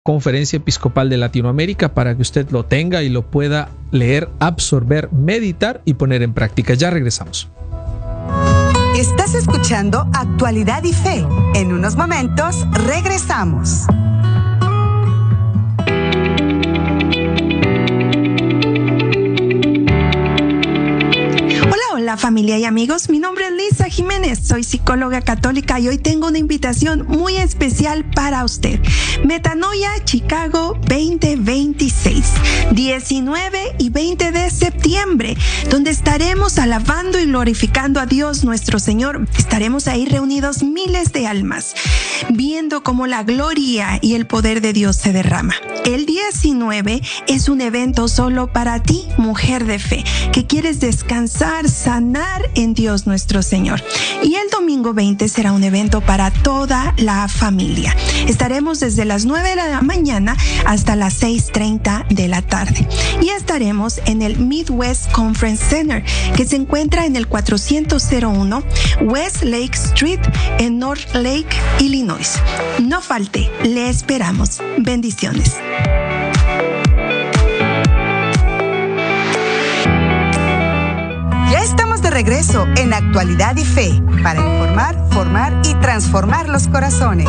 Conferencia Episcopal de Latinoamérica para que usted lo tenga y lo pueda leer, absorber, meditar y poner en práctica. Ya regresamos. Estás escuchando Actualidad y Fe. En unos momentos regresamos. Hola familia y amigos, mi nombre es Lisa Jiménez, soy psicóloga católica y hoy tengo una invitación muy especial para usted. Metanoia Chicago 2026, 19 y 20 de septiembre, donde estaremos alabando y glorificando a Dios nuestro Señor. Estaremos ahí reunidos miles de almas, viendo cómo la gloria y el poder de Dios se derrama. El 19 es un evento solo para ti, mujer de fe, que quieres descansar, sanar en Dios nuestro Señor. Y el domingo 20 será un evento para toda la familia. Estaremos desde las 9 de la mañana hasta las 6:30 de la tarde. Y estaremos en el Midwest Conference Center, que se encuentra en el 401 West Lake Street en North Lake, Illinois. No falte, le esperamos. Bendiciones. Ya estamos de regreso en Actualidad y Fe para informar, formar y transformar los corazones.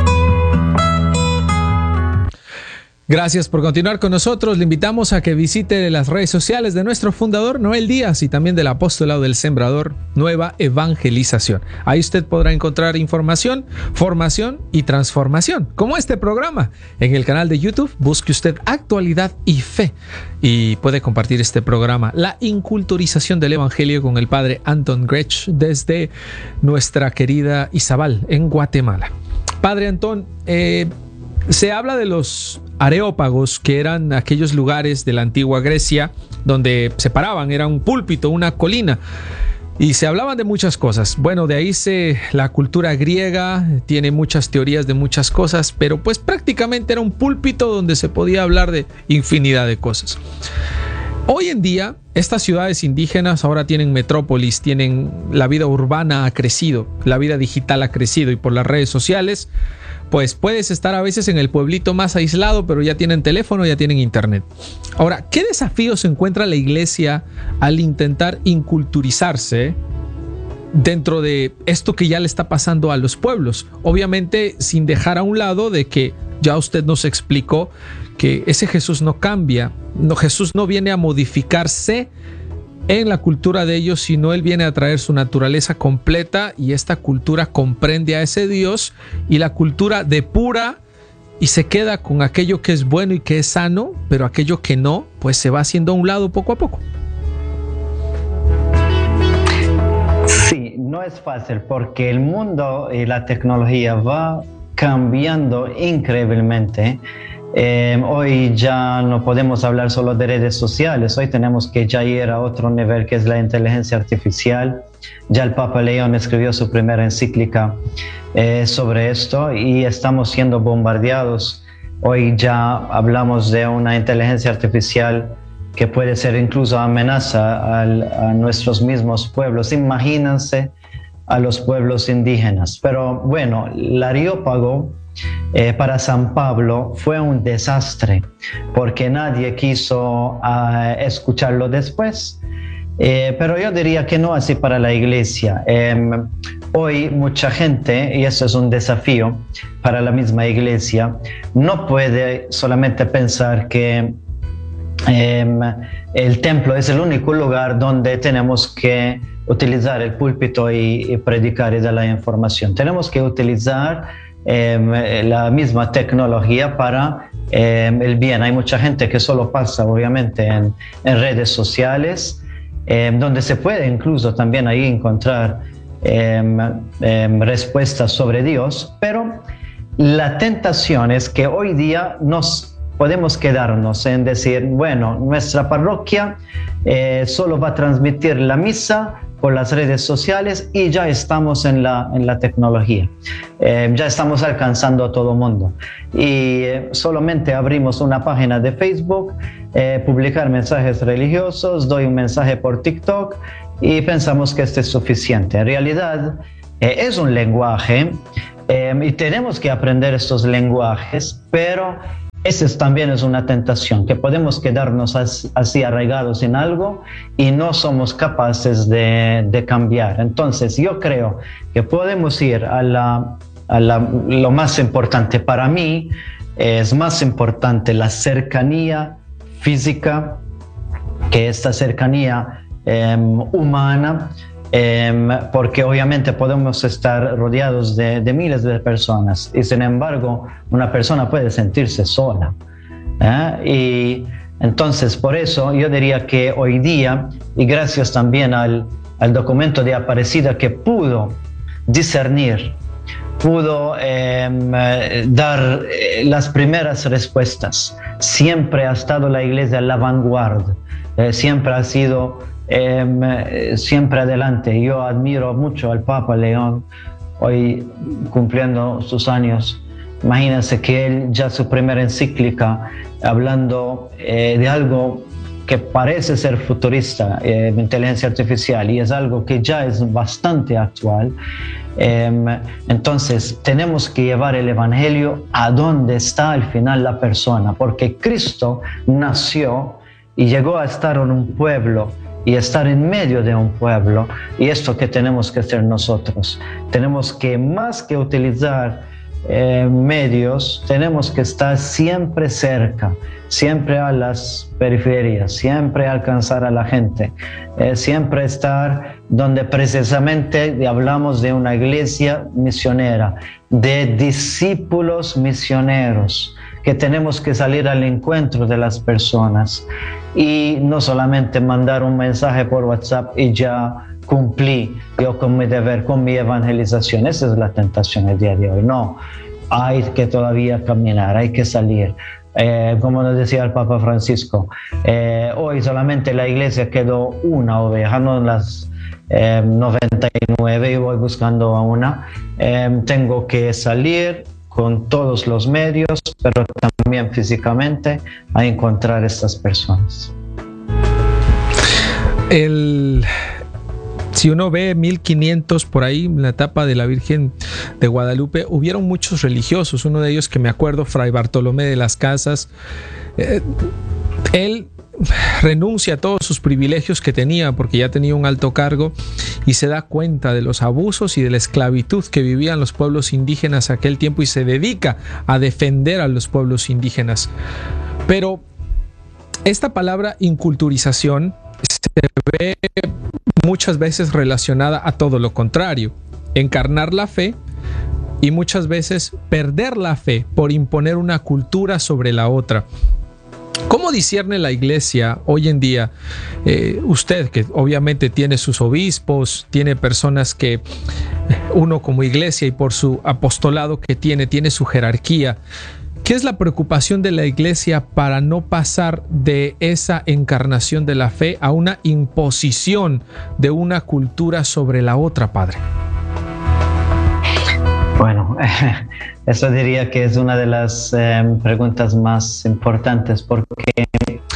Gracias por continuar con nosotros. Le invitamos a que visite las redes sociales de nuestro fundador Noel Díaz y también del apostolado del Sembrador Nueva Evangelización. Ahí usted podrá encontrar información, formación y transformación, como este programa. En el canal de YouTube busque usted Actualidad y Fe y puede compartir este programa, La Inculturización del Evangelio, con el padre Anton Grech desde nuestra querida Izabal en Guatemala. Padre Antón, se habla de los areópagos, que eran aquellos lugares de la antigua Grecia donde se paraban, era un púlpito, una colina, y se hablaban de muchas cosas. Bueno, de ahí la cultura griega tiene muchas teorías de muchas cosas, pero pues prácticamente era un púlpito donde se podía hablar de infinidad de cosas. Hoy en día, estas ciudades indígenas ahora tienen metrópolis, la vida urbana ha crecido, la vida digital ha crecido, y por las redes sociales pues puedes estar a veces en el pueblito más aislado, pero ya tienen teléfono, ya tienen internet. Ahora, ¿qué desafíos encuentra la iglesia al intentar inculturizarse dentro de esto que ya le está pasando a los pueblos? Obviamente sin dejar a un lado de que ya usted nos explicó que ese Jesús no cambia, Jesús no viene a modificarse en la cultura de ellos, sino Él viene a traer su naturaleza completa, y esta cultura comprende a ese Dios, y la cultura depura y se queda con aquello que es bueno y que es sano, pero aquello que no, pues se va haciendo a un lado poco a poco. Sí, no es fácil porque el mundo y la tecnología va cambiando increíblemente. Hoy ya no podemos hablar solo de redes sociales, hoy tenemos que ya ir a otro nivel, que es la inteligencia artificial. Ya el Papa León escribió su primera encíclica sobre esto, y estamos siendo bombardeados. Hoy ya hablamos de una inteligencia artificial que puede ser incluso amenaza a nuestros mismos pueblos. Imagínense a los pueblos indígenas. Pero bueno, el Areópago para San Pablo fue un desastre porque nadie quiso escucharlo después. Pero yo diría que no así para la iglesia. Hoy mucha gente, y eso es un desafío para la misma iglesia, no puede solamente pensar que el templo es el único lugar donde tenemos que utilizar el púlpito y predicar y dar la información. Tenemos que utilizar la misma tecnología para el bien. Hay mucha gente que solo pasa obviamente en redes sociales, donde se puede incluso también ahí encontrar respuestas sobre Dios, pero la tentación es que hoy día nos podemos quedarnos en decir, bueno, nuestra parroquia solo va a transmitir la misa por las redes sociales y ya estamos en la tecnología, ya estamos alcanzando a todo el mundo, y solamente abrimos una página de Facebook, publicar mensajes religiosos, doy un mensaje por TikTok y pensamos que esto es suficiente. En realidad es un lenguaje y tenemos que aprender estos lenguajes, pero esa también es una tentación, que podemos quedarnos así arraigados en algo y no somos capaces de cambiar. Entonces yo creo que podemos ir a lo más importante. Para mí es más importante la cercanía física que esta cercanía humana, porque obviamente podemos estar rodeados de miles de personas y sin embargo una persona puede sentirse sola. Y entonces por eso yo diría que hoy día, y gracias también al documento de Aparecida que pudo discernir, pudo dar las primeras respuestas, siempre ha estado la iglesia en la vanguardia, siempre ha sido siempre adelante. Yo admiro mucho al Papa León, hoy cumpliendo sus años. Imagínense que él ya su primera encíclica hablando de algo que parece ser futurista, inteligencia artificial, y es algo que ya es bastante actual. Entonces tenemos que llevar el evangelio a donde está al final la persona, porque Cristo nació y llegó a estar en un pueblo y estar en medio de un pueblo, y esto que tenemos que hacer nosotros. Tenemos que, más que utilizar medios, tenemos que estar siempre cerca, siempre a las periferias, siempre alcanzar a la gente, siempre estar donde precisamente hablamos de una iglesia misionera, de discípulos misioneros, que tenemos que salir al encuentro de las personas y no solamente mandar un mensaje por WhatsApp y ya cumplí yo con mi deber, con mi evangelización. Esa es la tentación el día de hoy. No, hay que todavía caminar, hay que salir. Como nos decía el Papa Francisco, hoy solamente la iglesia quedó una oveja, no las 99, y voy buscando a una. Tengo que salir con todos los medios, pero también físicamente, a encontrar a estas personas. Si uno ve 1500 por ahí, en la etapa de la Virgen de Guadalupe, hubieron muchos religiosos. Uno de ellos que me acuerdo, Fray Bartolomé de las Casas, él renuncia a todos sus privilegios que tenía porque ya tenía un alto cargo y se da cuenta de los abusos y de la esclavitud que vivían los pueblos indígenas aquel tiempo y se dedica a defender a los pueblos indígenas. Pero esta palabra inculturización se ve muchas veces relacionada a todo lo contrario, encarnar la fe y muchas veces perder la fe por imponer una cultura sobre la otra. ¿Cómo discierne la iglesia hoy en día? Usted, que obviamente tiene sus obispos, tiene personas que uno como iglesia y por su apostolado que tiene su jerarquía. ¿Qué es la preocupación de la iglesia para no pasar de esa encarnación de la fe a una imposición de una cultura sobre la otra, padre? Bueno, eso diría que es una de las preguntas más importantes, porque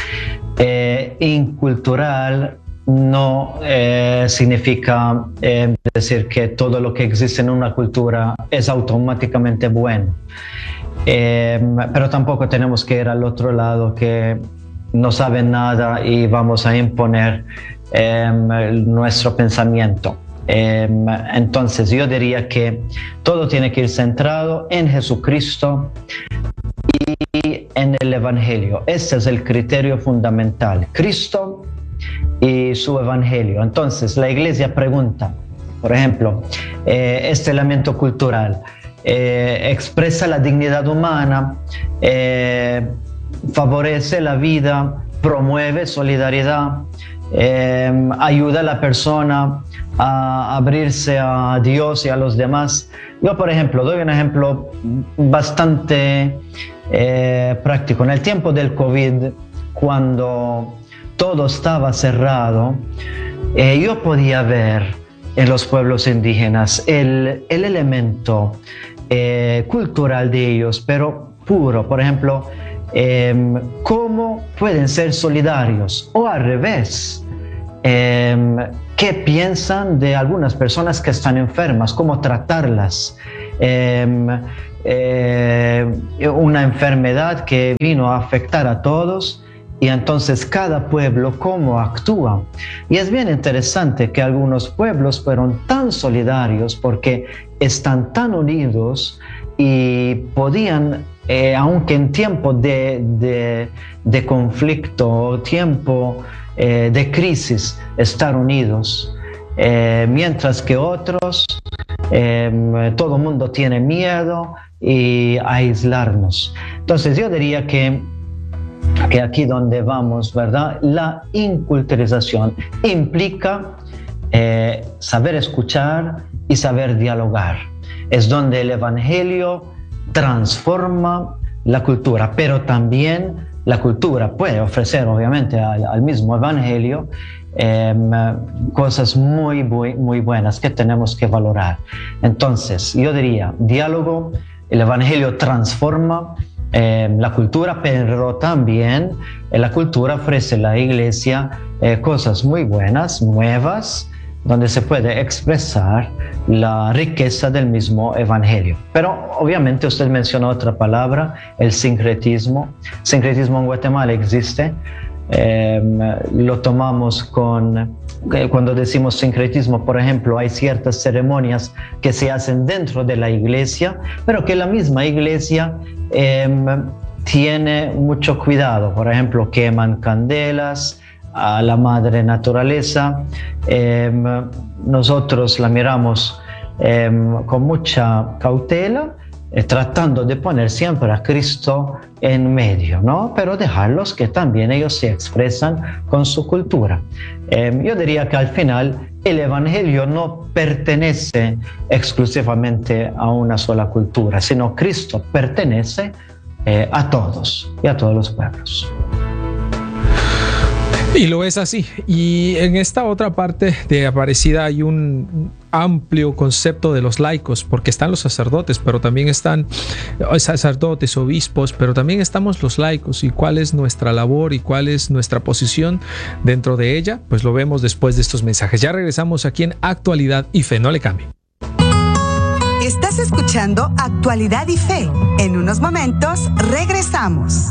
incultural no significa decir que todo lo que existe en una cultura es automáticamente bueno. Pero tampoco tenemos que ir al otro lado, que no saben nada y vamos a imponer nuestro pensamiento. Entonces yo diría que todo tiene que ir centrado en Jesucristo y en el Evangelio. Ese es el criterio fundamental, Cristo y su Evangelio. Entonces la iglesia pregunta, por ejemplo, este elemento cultural expresa la dignidad humana, favorece la vida, promueve solidaridad, ayuda a la persona a abrirse a Dios y a los demás. Yo, por ejemplo, doy un ejemplo bastante práctico. En el tiempo del COVID, cuando todo estaba cerrado, yo podía ver en los pueblos indígenas el elemento cultural de ellos, pero puro. Por ejemplo, cómo pueden ser solidarios, o al revés, qué piensan de algunas personas que están enfermas, cómo tratarlas, una enfermedad que vino a afectar a todos. Y entonces cada pueblo cómo actúa. Y es bien interesante que algunos pueblos fueron tan solidarios porque están tan unidos y podían, aunque en tiempo de conflicto, tiempo de crisis, estar unidos. Mientras que otros, todo el mundo tiene miedo y aislarnos. Entonces yo diría que aquí donde vamos, ¿verdad? La inculturización implica saber escuchar y saber dialogar. Es donde el Evangelio transforma la cultura, pero también la cultura puede ofrecer, obviamente, al mismo Evangelio cosas muy buenas que tenemos que valorar. Entonces, yo diría, diálogo, el Evangelio transforma la cultura, pero también la cultura ofrece a la iglesia cosas muy buenas, nuevas, donde se puede expresar la riqueza del mismo evangelio. Pero obviamente usted mencionó otra palabra, el sincretismo. Sincretismo en Guatemala existe. Lo tomamos cuando decimos sincretismo, por ejemplo, hay ciertas ceremonias que se hacen dentro de la iglesia, pero que la misma iglesia tiene mucho cuidado. Por ejemplo, queman candelas a la madre naturaleza. Nosotros la miramos con mucha cautela, tratando de poner siempre a Cristo en medio, ¿no? Pero dejarlos que también ellos se expresan con su cultura. Yo diría que al final el Evangelio no pertenece exclusivamente a una sola cultura, sino Cristo pertenece a todos y a todos los pueblos. Y lo es así. Y en esta otra parte de Aparecida hay un amplio concepto de los laicos, porque están los sacerdotes, pero también están sacerdotes, obispos, pero también estamos los laicos. ¿Y cuál es nuestra labor y cuál es nuestra posición dentro de ella? Pues lo vemos después de estos mensajes. Ya regresamos aquí en Actualidad y Fe. No le cambie. Estás escuchando Actualidad y Fe. En unos momentos regresamos.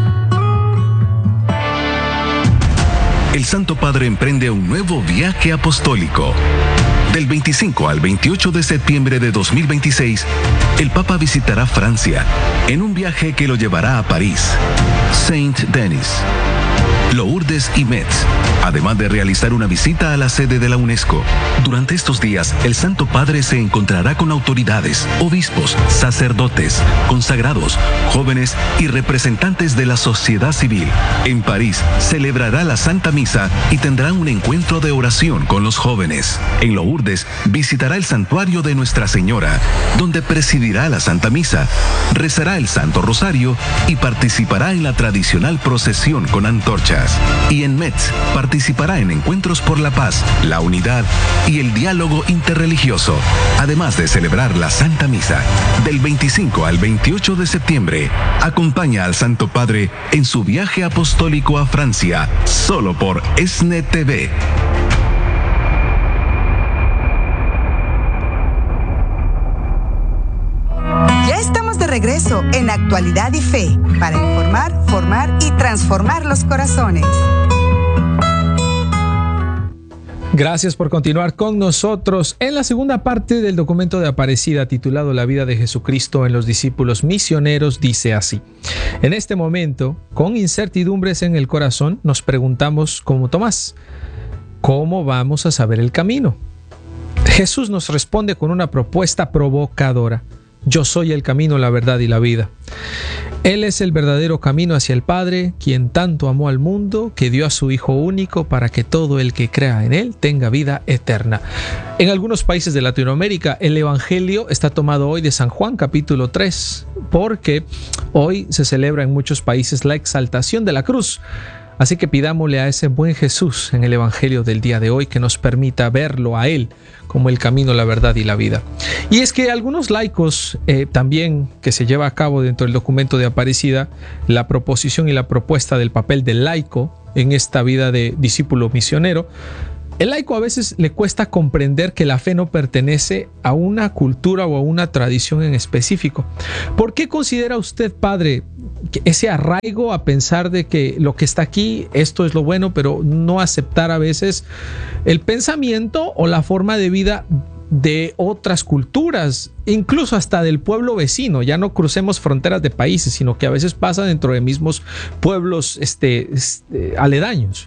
El Santo Padre emprende un nuevo viaje apostólico. Del 25 al 28 de septiembre de 2026, el Papa visitará Francia en un viaje que lo llevará a París, Saint-Denis, Lourdes y Metz, además de realizar una visita a la sede de la UNESCO. Durante estos días, el Santo Padre se encontrará con autoridades, obispos, sacerdotes, consagrados, jóvenes y representantes de la sociedad civil. En París, celebrará la Santa Misa y tendrá un encuentro de oración con los jóvenes. En Lourdes, visitará el santuario de Nuestra Señora, donde presidirá la Santa Misa, rezará el Santo Rosario y participará en la tradicional procesión con antorchas. Y en Metz, participará en encuentros por la paz, la unidad y el diálogo interreligioso, además de celebrar la Santa Misa. Del 25 al 28 de septiembre, acompaña al Santo Padre en su viaje apostólico a Francia, solo por ESNE TV. Ya estamos de regreso en Actualidad y Fe, para informar, formar y transformar los corazones. Gracias por continuar con nosotros en la segunda parte del documento de Aparecida titulado La vida de Jesucristo en los discípulos misioneros. Dice así: en este momento, con incertidumbres en el corazón, nos preguntamos como Tomás, ¿cómo vamos a saber el camino? Jesús nos responde con una propuesta provocadora: yo soy el camino, la verdad y la vida. Él es el verdadero camino hacia el Padre, quien tanto amó al mundo, que dio a su Hijo único para que todo el que crea en Él tenga vida eterna. En algunos países de Latinoamérica, el Evangelio está tomado hoy de San Juan, capítulo 3, porque hoy se celebra en muchos países la exaltación de la cruz. Así que pidámosle a ese buen Jesús en el Evangelio del día de hoy que nos permita verlo a Él como el camino, la verdad y la vida. Y es que algunos laicos también, que se lleva a cabo dentro del documento de Aparecida, la proposición y la propuesta del papel del laico en esta vida de discípulo misionero, El laico a veces le cuesta comprender que la fe no pertenece a una cultura o a una tradición en específico. ¿Por qué considera usted, padre, que ese arraigo a pensar de que lo que está aquí, esto es lo bueno, pero no aceptar a veces el pensamiento o la forma de vida de otras culturas, incluso hasta del pueblo vecino? Ya no crucemos fronteras de países, sino que a veces pasa dentro de mismos pueblos aledaños.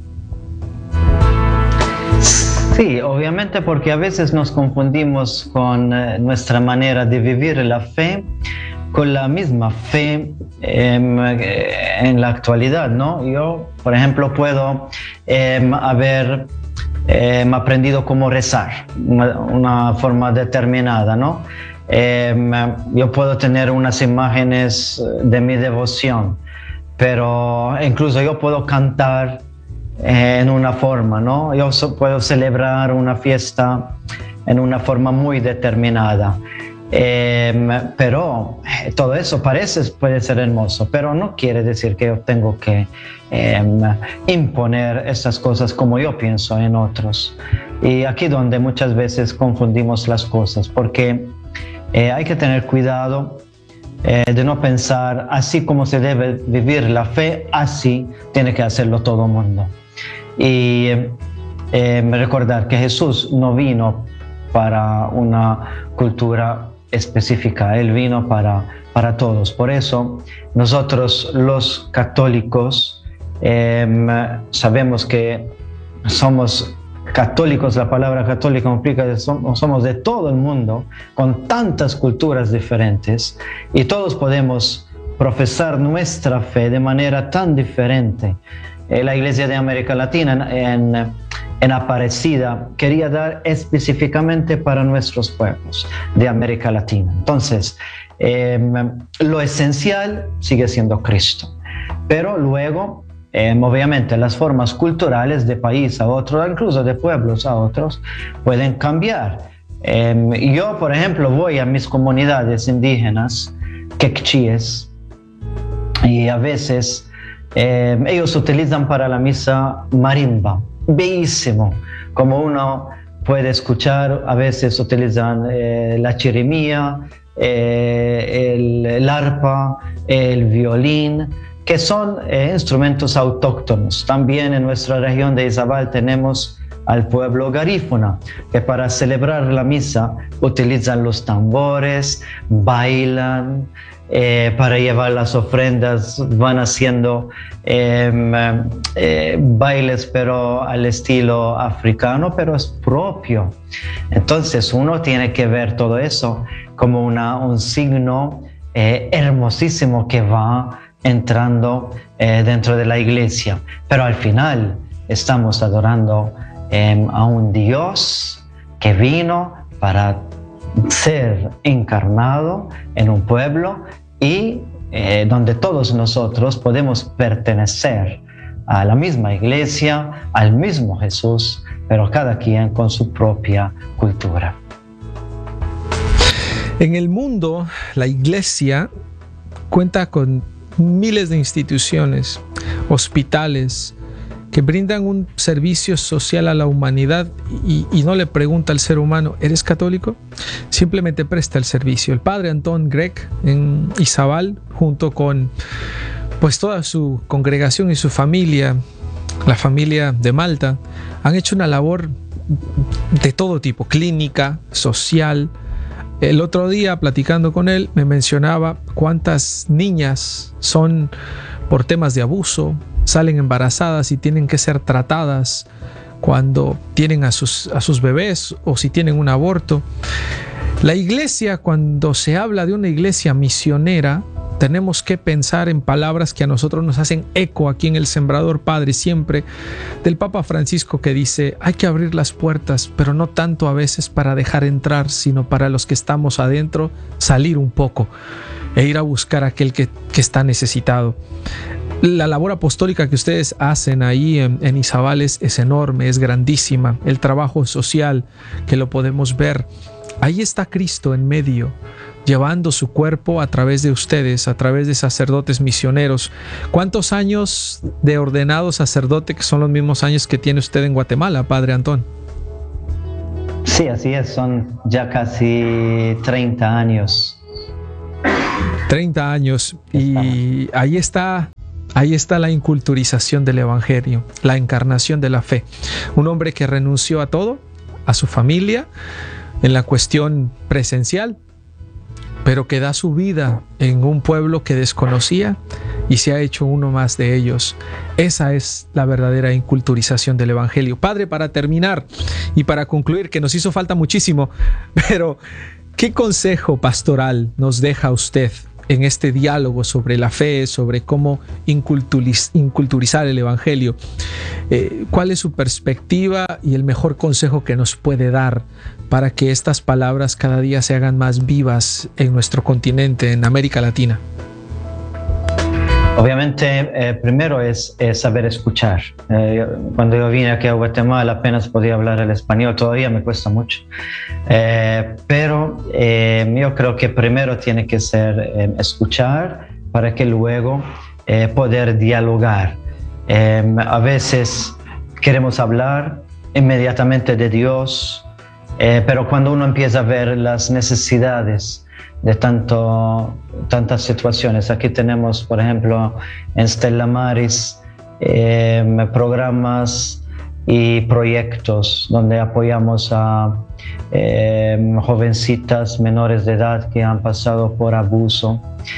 Sí, obviamente, porque a veces nos confundimos con nuestra manera de vivir la fe con la misma fe en la actualidad, ¿no? Yo, por ejemplo, puedo haber aprendido cómo rezar, una forma determinada, ¿no? Yo puedo tener unas imágenes de mi devoción, pero incluso yo puedo cantar en una forma, ¿no? Yo puedo celebrar una fiesta en una forma muy determinada, pero todo eso puede ser hermoso, pero no quiere decir que yo tengo que imponer esas cosas como yo pienso en otros. Y aquí donde muchas veces confundimos las cosas, porque hay que tener cuidado de no pensar así como se debe vivir la fe, así tiene que hacerlo todo el mundo. Y recordar que Jesús no vino para una cultura específica, Él vino para todos. Por eso nosotros los católicos sabemos que somos católicos. La palabra católico implica que somos de todo el mundo, con tantas culturas diferentes, y todos podemos profesar nuestra fe de manera tan diferente. La Iglesia de América Latina en Aparecida quería dar específicamente para nuestros pueblos de América Latina. Entonces, lo esencial sigue siendo Cristo, pero luego, obviamente, las formas culturales de país a otro, incluso de pueblos a otros, pueden cambiar. Yo, por ejemplo, voy a mis comunidades indígenas, quechíes, y a veces ellos utilizan para la misa marimba, bellísimo, como uno puede escuchar. A veces utilizan la chirimía, el arpa, el violín, que son instrumentos autóctonos. También en nuestra región de Izabal tenemos al pueblo garífuna, que para celebrar la misa utilizan los tambores, bailan, para llevar las ofrendas van haciendo bailes, pero al estilo africano, pero es propio. Entonces uno tiene que ver todo eso como un signo hermosísimo que va entrando dentro de la iglesia, pero al final estamos adorando a un Dios que vino para ser encarnado en un pueblo y donde todos nosotros podemos pertenecer a la misma iglesia, al mismo Jesús, pero cada quien con su propia cultura. En el mundo, la iglesia cuenta con miles de instituciones, hospitales, que brindan un servicio social a la humanidad y no le pregunta al ser humano, ¿eres católico? Simplemente presta el servicio. El padre Antón Grech en Izabal, junto con pues toda su congregación y su familia, la familia de Malta, han hecho una labor de todo tipo, clínica, social. El otro día, platicando con él, me mencionaba cuántas niñas son por temas de abuso, salen embarazadas y tienen que ser tratadas cuando tienen a sus bebés o si tienen un aborto. La iglesia, cuando se habla de una iglesia misionera, tenemos que pensar en palabras que a nosotros nos hacen eco aquí en El Sembrador, Padre, siempre, del Papa Francisco, que dice, hay que abrir las puertas, pero no tanto a veces para dejar entrar, sino para los que estamos adentro, salir un poco e ir a buscar a aquel que está necesitado. La labor apostólica que ustedes hacen ahí en Izabal es enorme, es grandísima. El trabajo social que lo podemos ver, ahí está Cristo en medio llevando su cuerpo a través de ustedes, a través de sacerdotes misioneros. ¿Cuántos años de ordenado sacerdote, que son los mismos años que tiene usted en Guatemala, Padre Antón? Sí, así es, son ya casi 30 años. 30 años, y ahí está la inculturización del Evangelio, la encarnación de la fe. Un hombre que renunció a todo, a su familia, en la cuestión presencial, pero que da su vida en un pueblo que desconocía y se ha hecho uno más de ellos. Esa es la verdadera inculturización del Evangelio. Padre, para terminar y para concluir, que nos hizo falta muchísimo, pero ¿qué consejo pastoral nos deja usted en este diálogo sobre la fe, sobre cómo inculturizar el Evangelio? ¿Cuál es su perspectiva y el mejor consejo que nos puede dar para que estas palabras cada día se hagan más vivas en nuestro continente, en América Latina? Obviamente, primero es saber escuchar. Cuando yo vine aquí a Guatemala apenas podía hablar el español, todavía me cuesta mucho. Pero yo creo que primero tiene que ser escuchar para que luego poder dialogar. A veces queremos hablar inmediatamente de Dios, pero cuando uno empieza a ver las necesidades de tantas situaciones. Aquí tenemos, por ejemplo, en Stella Maris, programas y proyectos donde apoyamos a jovencitas menores de edad que han pasado por abuso.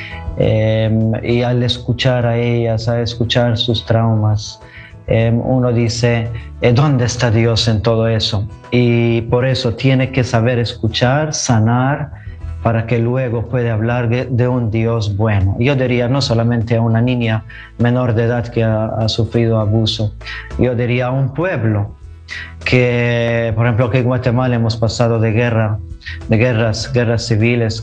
Y al escuchar a ellas, a escuchar sus traumas, uno dice, ¿dónde está Dios en todo eso? Y por eso tiene que saber escuchar, sanar, para que luego pueda hablar de un Dios bueno. Yo diría no solamente a una niña menor de edad que ha sufrido abuso, yo diría a un pueblo que, por ejemplo, que en Guatemala hemos pasado de guerras civiles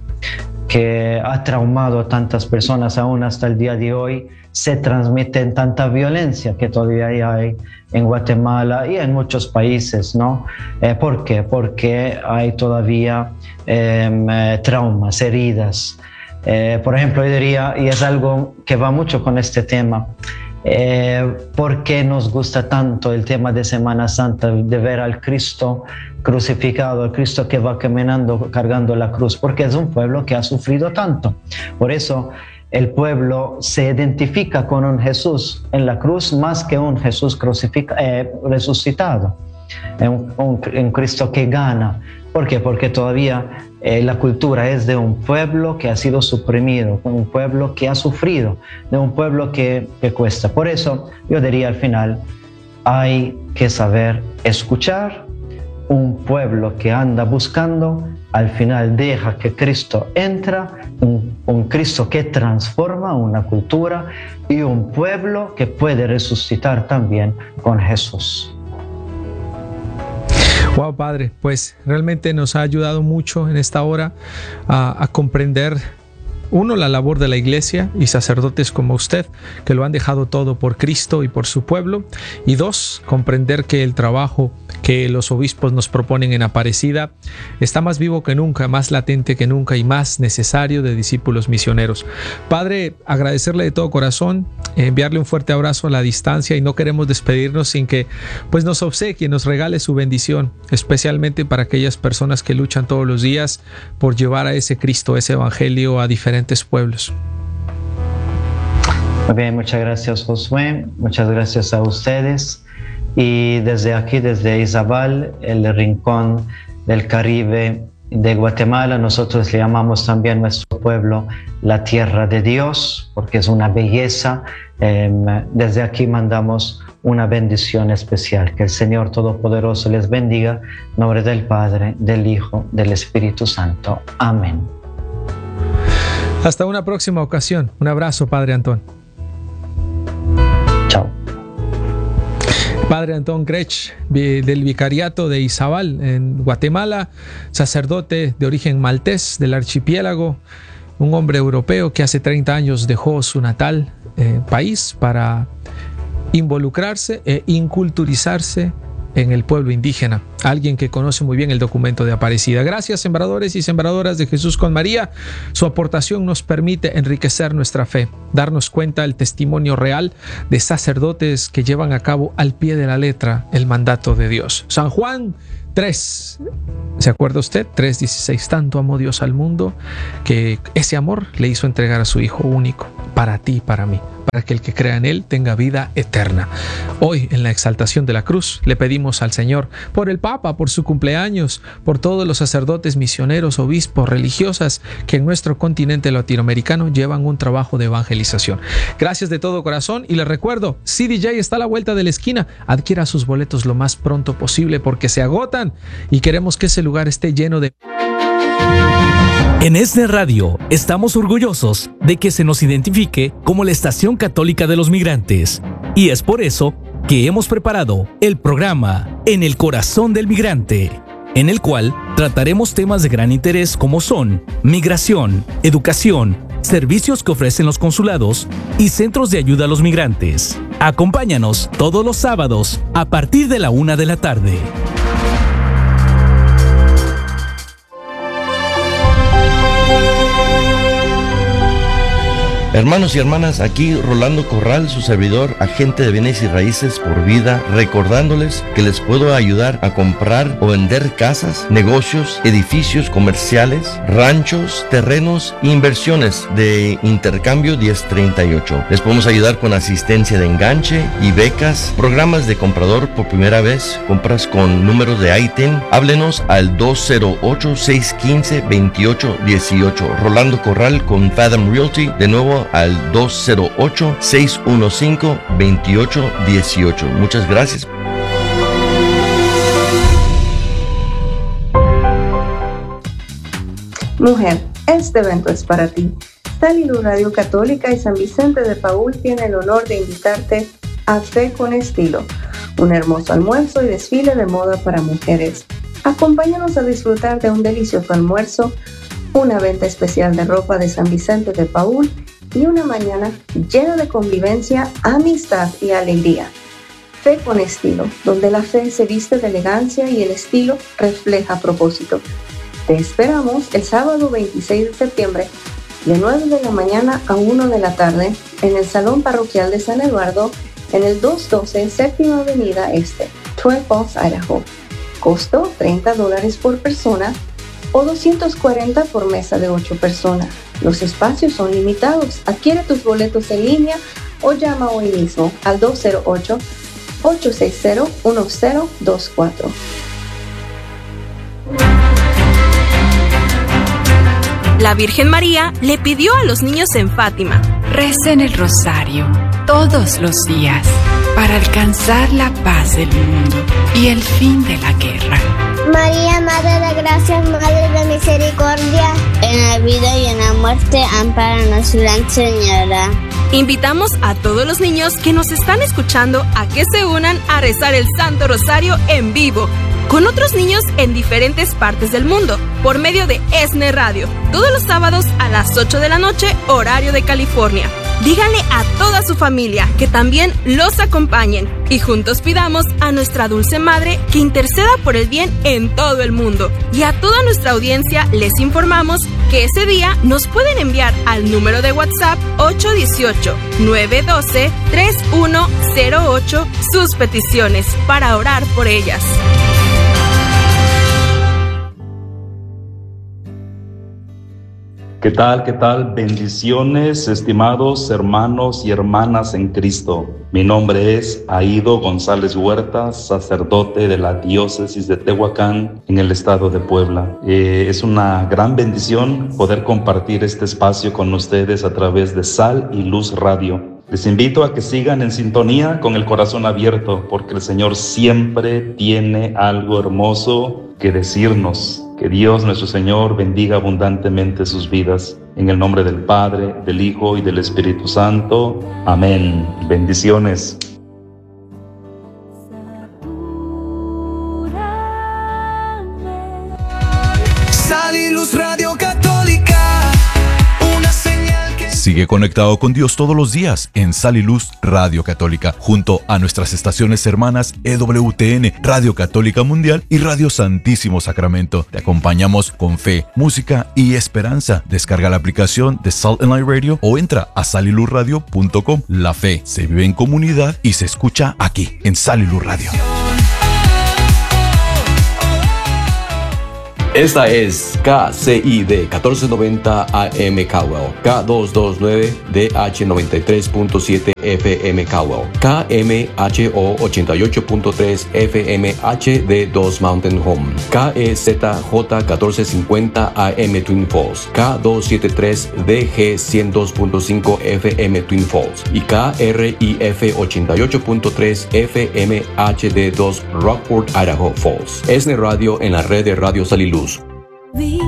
que ha traumado a tantas personas. Aún hasta el día de hoy se transmite tanta violencia que todavía hay en Guatemala y en muchos países, ¿no? ¿Por qué? Porque hay todavía traumas, heridas. Por ejemplo, yo diría, y es algo que va mucho con este tema, ¿por qué nos gusta tanto el tema de Semana Santa, de ver al Cristo crucificado, al Cristo que va caminando cargando la cruz? Porque es un pueblo que ha sufrido tanto. Por eso el pueblo se identifica con un Jesús en la cruz más que un Jesús resucitado, un Cristo que gana. ¿Por qué? Porque todavía la cultura es de un pueblo que ha sido suprimido, un pueblo que ha sufrido, de un pueblo que cuesta. Por eso yo diría al final, hay que saber escuchar. Un pueblo que anda buscando, al final deja que Cristo entra, un Cristo que transforma una cultura y un pueblo que puede resucitar también con Jesús. Wow, Padre, pues realmente nos ha ayudado mucho en esta hora a comprender, uno, la labor de la iglesia y sacerdotes como usted, que lo han dejado todo por Cristo y por su pueblo. Y dos, comprender que el trabajo que los obispos nos proponen en Aparecida está más vivo que nunca, más latente que nunca y más necesario de discípulos misioneros. Padre, agradecerle de todo corazón, enviarle un fuerte abrazo a la distancia, y no queremos despedirnos sin que pues nos obsequie, nos regale su bendición, especialmente para aquellas personas que luchan todos los días por llevar a ese Cristo, ese evangelio a diferentes pueblos. Muy bien, muchas gracias, Josué, muchas gracias a ustedes. Y desde aquí, desde Izabal, el rincón del Caribe de Guatemala, nosotros le llamamos también nuestro pueblo la tierra de Dios, porque es una belleza. Desde aquí mandamos una bendición especial. Que el Señor Todopoderoso les bendiga. En nombre del Padre, del Hijo, del Espíritu Santo. Amén. Hasta una próxima ocasión. Un abrazo, Padre Antón. Chao. Padre Antón Grech, del Vicariato de Izabal, en Guatemala, sacerdote de origen maltés del archipiélago, un hombre europeo que hace 30 años dejó su natal país para involucrarse e inculturizarse en el pueblo indígena, alguien que conoce muy bien el documento de Aparecida. Gracias, sembradores y sembradoras de Jesús con María. Su aportación nos permite enriquecer nuestra fe, darnos cuenta del testimonio real de sacerdotes que llevan a cabo al pie de la letra el mandato de Dios. San Juan 3, ¿se acuerda usted? 3:16, tanto amó Dios al mundo que ese amor le hizo entregar a su Hijo único, para ti y para mí, para que el que crea en Él tenga vida eterna. Hoy, en la exaltación de la cruz, le pedimos al Señor por el Papa, por su cumpleaños, por todos los sacerdotes, misioneros, obispos, religiosas que en nuestro continente latinoamericano llevan un trabajo de evangelización. Gracias de todo corazón y les recuerdo, CDJ está a la vuelta de la esquina. Adquiera sus boletos lo más pronto posible porque se agotan y queremos que ese lugar esté lleno de... En ESNE Radio estamos orgullosos de que se nos identifique como la Estación Católica de los Migrantes y es por eso que hemos preparado el programa En el Corazón del Migrante, en el cual trataremos temas de gran interés como son migración, educación, servicios que ofrecen los consulados y centros de ayuda a los migrantes. Acompáñanos todos los sábados a partir de la 1 de la tarde. Hermanos y hermanas, aquí Rolando Corral, su servidor, agente de bienes y raíces por vida, recordándoles que les puedo ayudar a comprar o vender casas, negocios, edificios comerciales, ranchos, terrenos e inversiones de Intercambio 1038. Les podemos ayudar con asistencia de enganche y becas, programas de comprador por primera vez, compras con números de ITIN. Háblenos al 208-615-2818. Rolando Corral con Fathom Realty, de nuevo al 208-615-2818. Muchas gracias. Mujer, este evento es para ti. Sal y Luz Radio Católica y San Vicente de Paúl tiene el honor de invitarte a Fe con Estilo, un hermoso almuerzo y desfile de moda para mujeres. Acompáñanos a disfrutar de un delicioso almuerzo, una venta especial de ropa de San Vicente de Paúl y una mañana llena de convivencia, amistad y alegría. Fe con Estilo, donde la fe se viste de elegancia y el estilo refleja propósito. Te esperamos el sábado 26 de septiembre de 9 de la mañana a 1 de la tarde en el Salón Parroquial de San Eduardo en el 212 Séptima Avenida Este, Twin Falls, Idaho. Costo $30 por persona o $240 por mesa de 8 personas. Los espacios son limitados. Adquiere tus boletos en línea o llama hoy mismo al 208-860-1024. La Virgen María le pidió a los niños en Fátima: recen el rosario todos los días para alcanzar la paz del mundo y el fin de la guerra. María, Madre de Gracia, Madre de Misericordia, en la vida y en la muerte, ampáranos, Gran Señora. Invitamos a todos los niños que nos están escuchando a que se unan a rezar el Santo Rosario en vivo, con otros niños en diferentes partes del mundo, por medio de ESNE Radio, todos los sábados a las 8 de la noche, horario de California. Díganle a toda su familia que también los acompañen y juntos pidamos a nuestra Dulce Madre que interceda por el bien en todo el mundo. Y a toda nuestra audiencia les informamos que ese día nos pueden enviar al número de WhatsApp 818-912-3108 sus peticiones para orar por ellas. ¿Qué tal? ¿Qué tal? Bendiciones, estimados hermanos y hermanas en Cristo. Mi nombre es Aido González Huerta, sacerdote de la diócesis de Tehuacán, en el estado de Puebla. Es una gran bendición poder compartir este espacio con ustedes a través de Sal y Luz Radio. Les invito a que sigan en sintonía con el corazón abierto, porque el Señor siempre tiene algo hermoso que decirnos. Que Dios nuestro Señor bendiga abundantemente sus vidas. En el nombre del Padre, del Hijo y del Espíritu Santo. Amén. Bendiciones. Sal y Luz Radio Católica, una señal que... Sigue conectado con Dios todos los días en Sal y Luz Radio Católica, junto a nuestras estaciones hermanas EWTN, Radio Católica Mundial y Radio Santísimo Sacramento. Te acompañamos con fe, música y esperanza. Descarga la aplicación de Salt and Light Radio o entra a saliluzradio.com. La fe se vive en comunidad y se escucha aquí en Sal y Luz Radio. Esta es KCID 1490 AM Caldwell, K229DH 93.7 FM Caldwell, KMHO 88.3 FM HD2 Mountain Home, KEZJ 1450 AM Twin Falls, K273DG 102.5 FM Twin Falls y KRIF 88.3 FM HD2 Rockport, Idaho Falls. ESNE Radio en la red de Radio Sal y Luz.